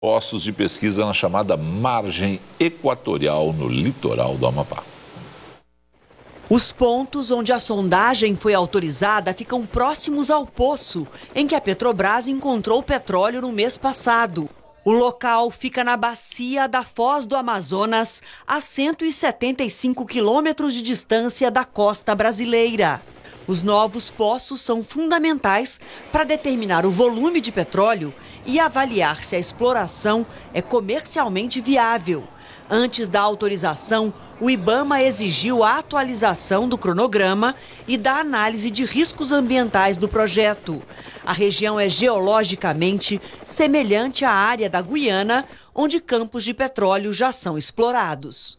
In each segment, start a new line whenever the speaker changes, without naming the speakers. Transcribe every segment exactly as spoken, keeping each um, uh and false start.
Postos de pesquisa na chamada margem equatorial no litoral do Amapá.
Os pontos onde a sondagem foi autorizada ficam próximos ao poço em que a Petrobras encontrou petróleo no mês passado. O local fica na bacia da Foz do Amazonas, a cento e setenta e cinco quilômetros de distância da costa brasileira. Os novos poços são fundamentais para determinar o volume de petróleo e avaliar se a exploração é comercialmente viável. Antes da autorização, o IBAMA exigiu a atualização do cronograma e da análise de riscos ambientais do projeto. A região é geologicamente semelhante à área da Guiana, onde campos de petróleo já são explorados.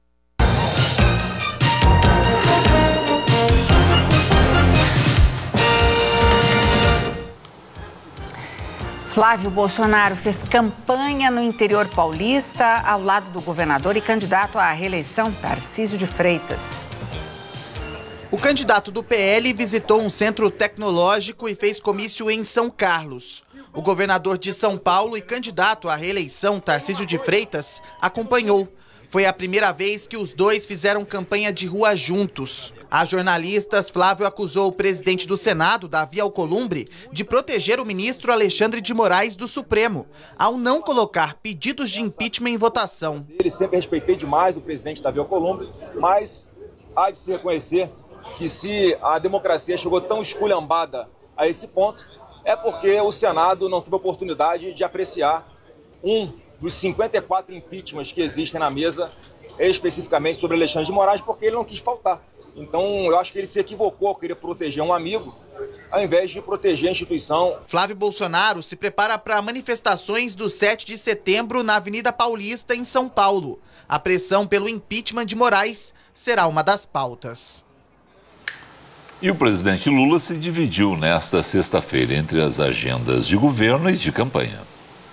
Flávio Bolsonaro fez campanha no interior paulista ao lado do governador e candidato à reeleição, Tarcísio de Freitas.
O candidato do P L visitou um centro tecnológico e fez comício em São Carlos. O governador de São Paulo e candidato à reeleição, Tarcísio de Freitas, acompanhou. Foi a primeira vez que os dois fizeram campanha de rua juntos. A jornalistas, Flávio acusou o presidente do Senado, Davi Alcolumbre, de proteger o ministro Alexandre de Moraes do Supremo, ao não colocar pedidos de impeachment em votação.
Ele sempre respeitei demais o presidente Davi Alcolumbre, mas há de se reconhecer que se a democracia chegou tão esculhambada a esse ponto, é porque o Senado não teve oportunidade de apreciar um dos cinquenta e quatro impeachments que existem na mesa, especificamente sobre Alexandre de Moraes, porque ele não quis pautar. Então, eu acho que ele se equivocou ao querer proteger um amigo, ao invés de proteger a instituição.
Flávio Bolsonaro se prepara para manifestações do sete de setembro na Avenida Paulista, em São Paulo. A pressão pelo impeachment de Moraes será uma das pautas.
E o presidente Lula se dividiu nesta sexta-feira entre as agendas de governo e de campanha.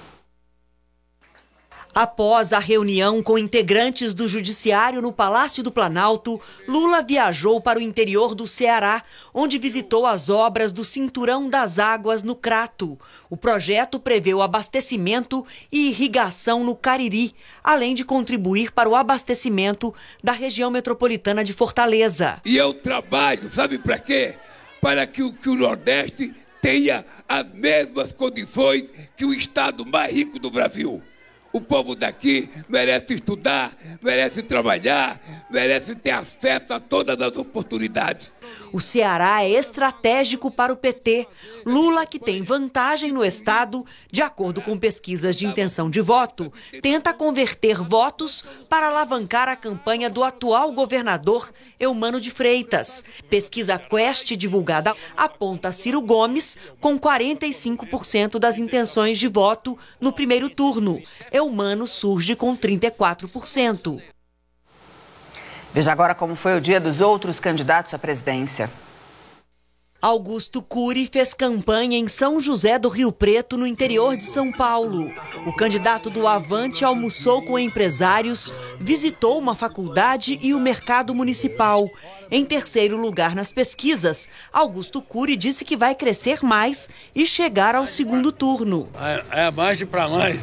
Após a reunião com integrantes do Judiciário no Palácio do Planalto, Lula viajou para o interior do Ceará, onde visitou as obras do Cinturão das Águas no Crato. O projeto prevê o abastecimento e irrigação no Cariri, além de contribuir para o abastecimento da região metropolitana de Fortaleza.
E eu trabalho, sabe para quê? Para que o, que o Nordeste tenha as mesmas condições que o estado mais rico do Brasil. O povo daqui merece estudar, merece trabalhar, merece ter acesso a todas as oportunidades.
O Ceará é estratégico para o P T. Lula, que tem vantagem no estado, de acordo com pesquisas de intenção de voto, tenta converter votos para alavancar a campanha do atual governador Eumano de Freitas. Pesquisa Quest divulgada aponta Ciro Gomes com quarenta e cinco por cento das intenções de voto no primeiro turno. Eumano surge com trinta e quatro por cento.
Veja agora como foi o dia dos outros candidatos à presidência.
Augusto Cury fez campanha em São José do Rio Preto, no interior de São Paulo. O candidato do Avante almoçou com empresários, visitou uma faculdade e o mercado municipal. Em terceiro lugar nas pesquisas, Augusto Cury disse que vai crescer mais e chegar ao segundo turno.
É, é mais para mais.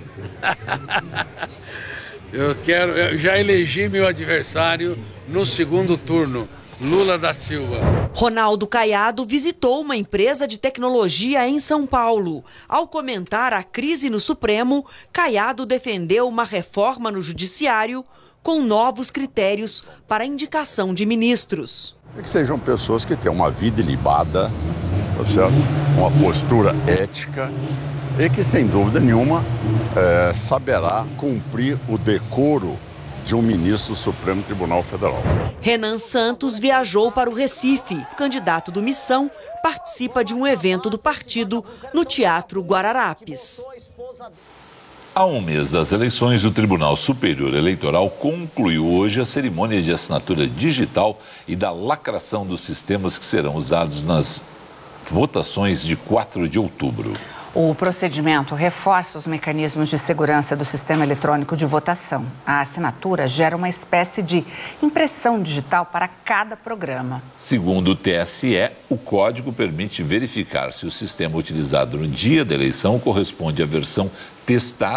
Eu quero, eu já elegi meu adversário no segundo turno, Lula da Silva.
Ronaldo Caiado visitou uma empresa de tecnologia em São Paulo. Ao comentar a crise no Supremo, Caiado defendeu uma reforma no Judiciário com novos critérios para a indicação de ministros.
Que sejam pessoas que tenham uma vida ilibada, tá certo? Uma postura ética e que, sem dúvida nenhuma, é, saberá cumprir o decoro de um ministro do Supremo Tribunal Federal.
Renan Santos viajou para o Recife. O candidato do Missão participa de um evento do partido no Teatro Guararapes.
Há um mês das eleições, o Tribunal Superior Eleitoral concluiu hoje a cerimônia de assinatura digital e da lacração dos sistemas que serão usados nas votações de quatro de outubro.
O procedimento reforça os mecanismos de segurança do sistema eletrônico de votação. A assinatura gera uma espécie de impressão digital para cada programa.
Segundo o T S E, o código permite verificar se o sistema utilizado no dia da eleição corresponde à versão testada